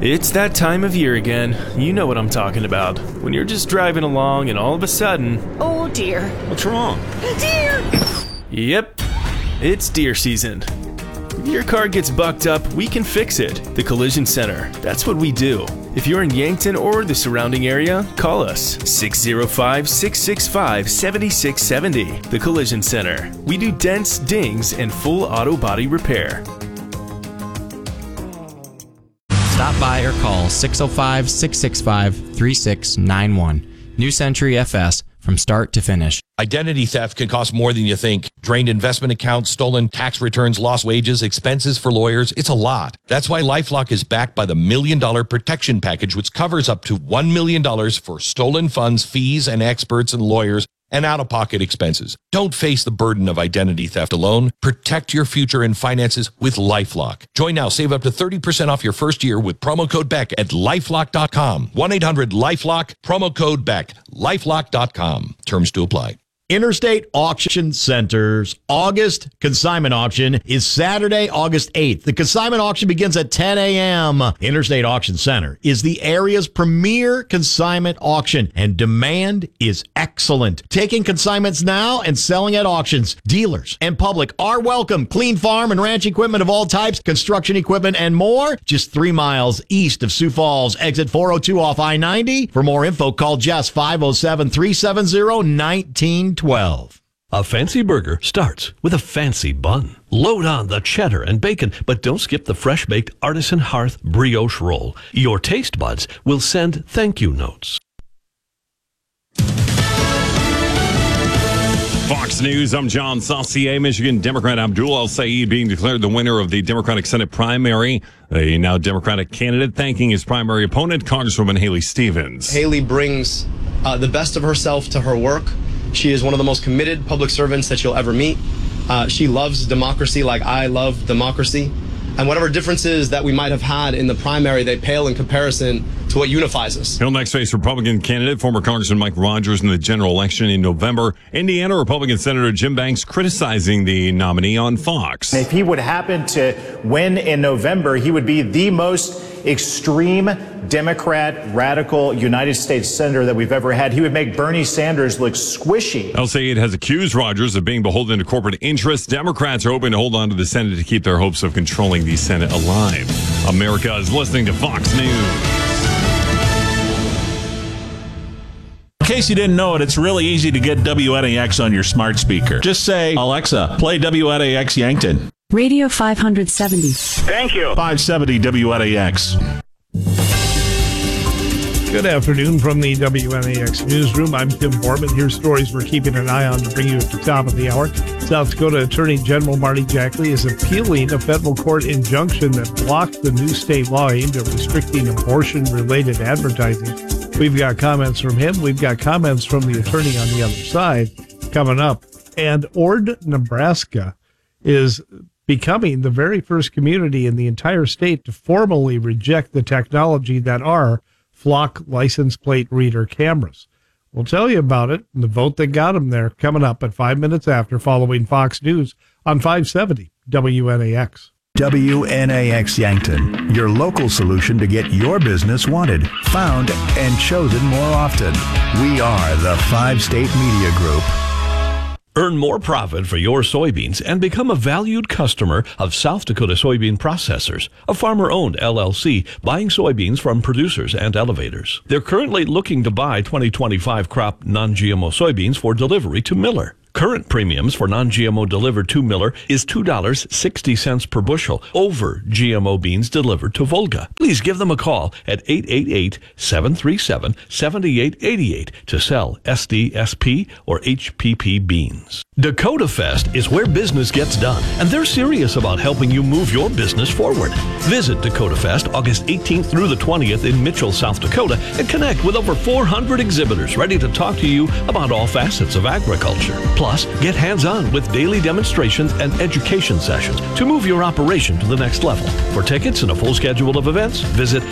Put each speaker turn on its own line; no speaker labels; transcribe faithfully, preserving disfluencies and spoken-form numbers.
It's that time of year again. You know what I'm talking about. When you're just driving along and all of a sudden...
Oh dear.
What's wrong?
Deer!
Yep, it's deer season. If your car gets bucked up, we can fix it. The Collision Center. That's what we do. If you're in Yankton or the surrounding area, call us six oh five, six six five, seven six seven oh. The Collision Center. We do dents, dings, and full auto body repair.
Stop by or call six oh five, six six five, three six nine one. New Century F S, from start to finish.
Identity theft can cost more than you think. Drained investment accounts, stolen tax returns, lost wages, expenses for lawyers. It's a lot. That's why LifeLock is backed by the Million Dollar Protection Package, which covers up to one million dollars for stolen funds, fees, and experts and lawyers, and out-of-pocket expenses. Don't face the burden of identity theft alone. Protect your future and finances with LifeLock. Join now. Save up to thirty percent off your first year with promo code Beck at lifelock dot com. one eight hundred lifelock, promo code Beck, lifelock dot com. Terms to apply.
Interstate Auction Center's August consignment auction is Saturday, August eighth. The consignment auction begins at ten a.m. Interstate Auction Center is the area's premier consignment auction, and demand is excellent. Taking consignments now and selling at auctions. Dealers and public are welcome. Clean farm and ranch equipment of all types, construction equipment, and more. Just three miles east of Sioux Falls, exit four oh two off I ninety. For more info, call Jess five oh seven, three seven zero, one nine twelve.
A fancy burger starts with a fancy bun. Load on the cheddar and bacon, but don't skip the fresh-baked Artisan Hearth brioche roll. Your taste buds will send thank you notes.
Fox News, I'm John Saucier. Michigan Democrat Abdul El-Sayed being declared the winner of the Democratic Senate primary. A now Democratic candidate thanking his primary opponent, Congresswoman Haley Stevens.
Haley brings uh, the best of herself to her work. She is one of the most committed public servants that you'll ever meet. Uh, she loves democracy like I love democracy. And whatever differences that we might have had in the primary, they pale in comparison to what unifies us.
He'll next face Republican candidate, former Congressman Mike Rogers, in the general election in November. Indiana Republican Senator Jim Banks criticizing the nominee on Fox.
If he would happen to win in November, he would be the most extreme Democrat, radical United States senator that we've ever had. He would make Bernie Sanders look squishy.
El-Sayed has accused Rogers of being beholden to corporate interests. Democrats are hoping to hold on to the Senate to keep their hopes of controlling the Senate alive. America is listening to Fox News.
In case you didn't know it, it's really easy to get W N A X on your smart speaker. Just say, Alexa, play W N A X Yankton.
Radio five seventy.
Thank you. five seventy W N A X.
Good afternoon from the W N A X newsroom. I'm Tim Borman. Here's stories we're keeping an eye on to bring you at the top of the hour. South Dakota Attorney General Marty Jackley is appealing a federal court injunction that blocked the new state law aimed at restricting abortion-related advertising. We've got comments from him. We've got comments from the attorney on the other side coming up. And Ord, Nebraska is becoming the very first community in the entire state to formally reject the technology that are Flock license plate reader cameras. We'll tell you about it and the vote that got them there coming up at five minutes after, following Fox News on five seventy W N A X.
W N A X Yankton, your local solution to get your business wanted, found, and chosen more often. We are the Five State Media Group.
Earn more profit for your soybeans and become a valued customer of South Dakota Soybean Processors, a farmer-owned L L C buying soybeans from producers and elevators. They're currently looking to buy twenty twenty-five crop non-G M O soybeans for delivery to Miller. Current premiums for non-G M O delivered to Miller is two dollars and sixty cents per bushel over G M O beans delivered to Volga. Please give them a call at eight eight eight, seven three seven, seven eight eight eight to sell S D S P or H P P beans. Dakota Fest is where business gets done, and they're serious about helping you move your business forward. Visit Dakota Fest August eighteenth through the twentieth in Mitchell, South Dakota, and connect with over four hundred exhibitors ready to talk to you about all facets of agriculture. Plus, get hands-on with daily demonstrations and education sessions to move your operation to the next level. For tickets and a full schedule of events, visit